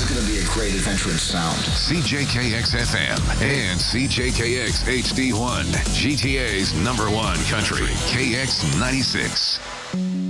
is going to be a great adventure in sound. CJKX FM and CJKX HD1, GTA's #1 country, KX96.